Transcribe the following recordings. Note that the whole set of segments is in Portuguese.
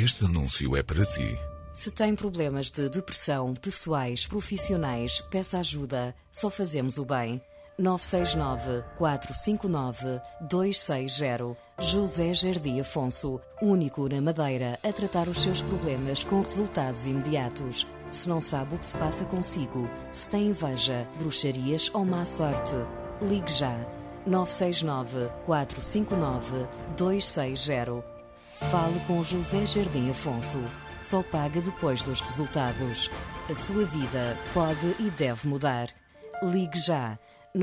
Este anúncio é para si. Se tem problemas de depressão, pessoais, profissionais, peça ajuda. Só fazemos o bem. 969-459-260. José Jardim Afonso, único na Madeira a tratar os seus problemas com resultados imediatos. Se não sabe o que se passa consigo, se tem inveja, bruxarias ou má sorte, ligue já. 969-459-260. Fale com José Jardim Afonso. Só paga depois dos resultados. A sua vida pode e deve mudar. Ligue já.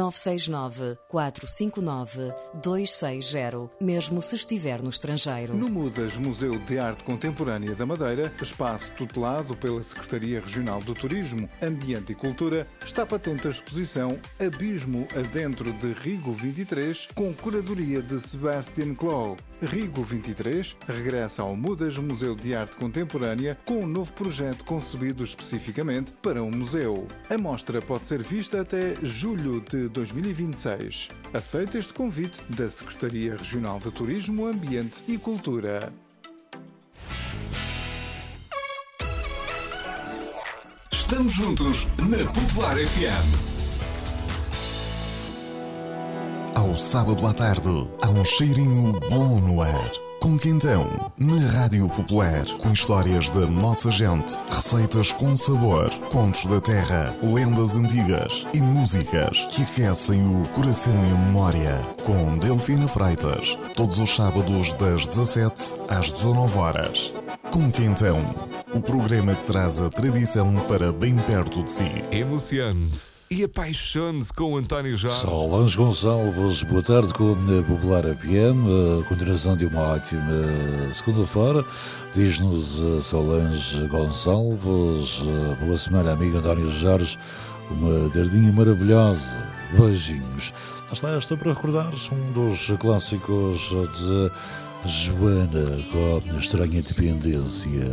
969-459-260, mesmo se estiver no estrangeiro. No MUDAS, Museu de Arte Contemporânea da Madeira, espaço tutelado pela Secretaria Regional do Turismo, Ambiente e Cultura, está patente a exposição Abismo Adentro de Rigo 23, com curadoria de Sebastian Clow. Rigo 23 regressa ao MUDAS Museu de Arte Contemporânea com um novo projeto concebido especificamente para um museu. A mostra pode ser vista até julho de 2026. Aceita este convite da Secretaria Regional de Turismo, Ambiente e Cultura. Estamos juntos na Popular FM. Ao sábado à tarde, há um cheirinho bom no ar. Com Quentão, na Rádio Popular, com histórias da nossa gente, receitas com sabor, contos da terra, lendas antigas e músicas que aquecem o coração e a memória. Com Delfina Freitas, todos os sábados das 17 às 19 horas. Com Quentão, o programa que traz a tradição para bem perto de si. Emocione-se e apaixone-se com António Jorge. Solange Gonçalves, boa tarde com a Popular FM, a continuação de uma ótima segunda-feira. Diz-nos Solange Gonçalves, boa semana, amigo António Jorge, uma tardinha maravilhosa, beijinhos. Lá está esta para recordar-se um dos clássicos de Joana com a Estranha Dependência.